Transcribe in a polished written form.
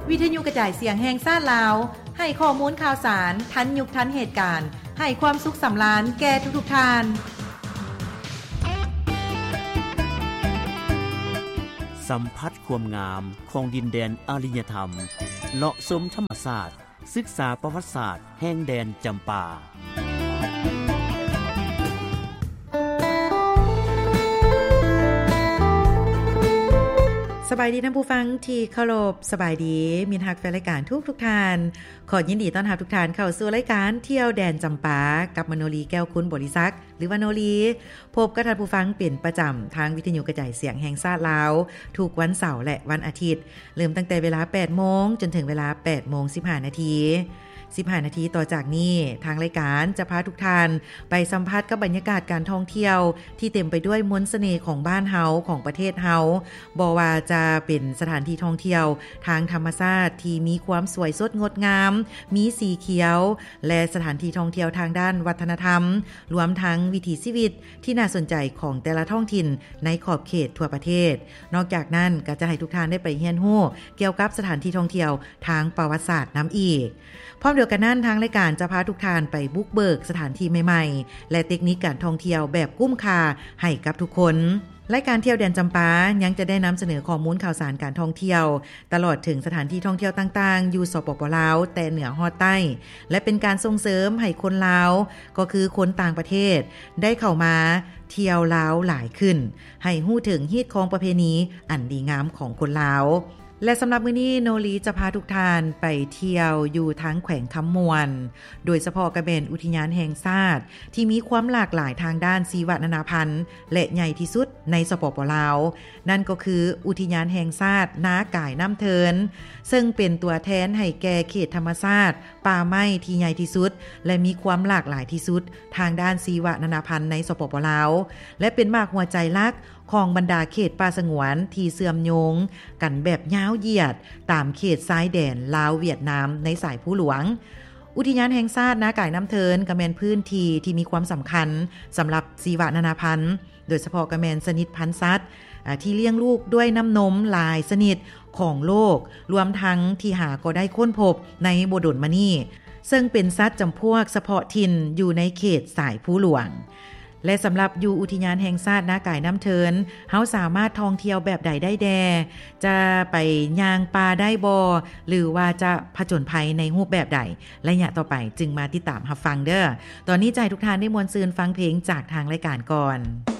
วิทยุกระจายเสียงแห่งชาติลาวให้ข้อมูลข่าวสารทันยุคทันเหตุการณ์ให้ความสุขสำราญแก่ทุกๆท่านสัมผัสความงามของดินแดนอารยธรรมเลาะชมธรรมศาสตร์ศึกษาประวัติศาสตร์แห่งแดนจำปาสบายดีท่านผู้ฟังที่เคารพสบายดีมีฮักแฟนรายการทุกท่านขอยินดีต้อนรับทุกท่านเข้าสู่รายการเที่ยวแดนจำปากับมโนลีแก้วคุณบริษัทหรือว่าโนลีพบกับท่านผู้ฟังเป็นประจำทางวิทยุกระจายเสียงแห่งชาติลาวทุกวันเสาร์และวันอาทิตย์เริ่มตั้งแต่เวลา 8:00 นจนถึงเวลา 8:15 น15 นาทีต่อจากนี้ทางรายการจะพาทุกท่านไปสัมผัสกับบรรยากาศการท่องเที่ยวที่เต็มไปด้วยมนต์เสน่ห์ของบ้านเฮาของประเทศเฮาบ่ว่าจะเป็นสถานที่ท่องเที่ยวทางธรรมชาติที่มีความสวยสดงดงามมีสีเขียวและสถานที่ท่องเที่ยวทางด้านวัฒนธรรมรวมทั้งวิถีชีวิตที่น่าสนใจของแต่ละท้องถิ่นในขอบเขตทั่วประเทศนอกจากนั้นก็จะให้ทุกท่านได้ไปเรียนรู้เกี่ยวกับสถานที่ท่องเที่ยวทางประวัติศาสตร์น้ำอีกพร้อมเดียวกันนั้นทางรายการจะพาทุกท่านไปบุกเบิกสถานที่ใหม่ๆและเทคนิคการท่องเที่ยวแบบคุ้มค่าให้กับทุกคนรายการเที่ยวแดนจำปายังจะได้นำเสนอข้อมูลข่าวสารการท่องเที่ยวตลอดถึงสถานที่ท่องเที่ยวต่างๆอยู่สปป.ลาวแต่เหนือฮอดใต้และเป็นการส่งเสริมให้คนลาวก็คือคนต่างประเทศได้เข้ามาเที่ยวลาวหลายขึ้นให้ฮู้ถึงฮีตของประเพณีอันดีงามของคนลาวและสำหรับมื้อนี้โนลีจะพาทุกท่านไปเที่ยวอยู่ทั้งแขวงคำมวนโดยเฉพาะกระเบนอุทยานแห่งชาติที่มีความหลากหลายทางด้านชีวนานาพันธุ์และใหญ่ที่สุดในสปป.ลาวนั่นก็คืออุทยานแห่งชาตินาก่ายน้ำเทินซึ่งเป็นตัวแทนให้แก่เขตธรรมชาติป่าไม้ที่ใหญ่ที่สุดและมีความหลากหลายที่สุดทางด้านชีวนานาพันธุ์ในสปป.ลาวและเป็นมากหัวใจหลักของบรรดาเขตป่าสงวนที่เสื่อมโยงกันแบบยาวเหยียดตามเขตซ้ายแดนลาวเวียดนามในสายผู้หลวงอุทยานแห่งชาตินาก่ายน้ำเทินกระแมนพื้นที่ที่มีความสำคัญสำหรับชีวนานาพันธุ์โดยเฉพาะกระแมนชนิดพันธุ์สัตว์ที่เลี้ยงลูกด้วยน้ำนมหลายชนิดของโลกรวมทั้งที่หาก็ได้ค้นพบในบ่ดลมานี่ซึ่งเป็นสัตว์จำพวกเฉพาะถิ่นอยู่ในเขตสายผู้หลวงและสำหรับอยู่อุทยานแห่งชาตินาก่ายน้ำเทินเฮาสามารถท่องเที่ยวแบบใดได้แดจะไปย่างป่าได้บ่หรือว่าจะผจญภัยในรูปแบบใดระยะต่อไปจึงมาติดตามรับฟังเด้อตอนนี้ใจทุกท่านได้มวลซืนฟังเพลงจากทางรายการก่อน